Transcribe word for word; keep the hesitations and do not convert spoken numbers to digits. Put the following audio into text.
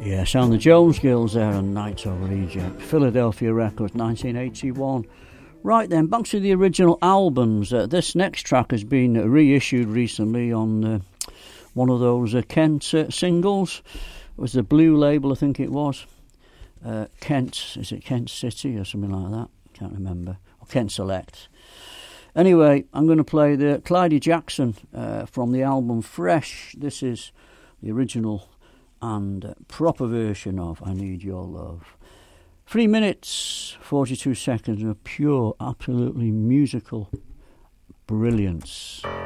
Yeah, sound the Jones Girls there and Nights Over Egypt. Philadelphia Records, nineteen eighty-one. Right then, back to the original albums. Uh, this next track has been reissued recently on uh, one of those uh, Kent uh, singles. It was the Blue Label, I think it was. Uh, Kent, is it Kent City or something like that? Can't remember. Or Kent Select. Anyway, I'm going to play the Clyde Jackson uh, from the album Fresh. This is the original and uh, proper version of I Need Your Love. Three minutes, forty-two seconds of pure, absolutely musical brilliance.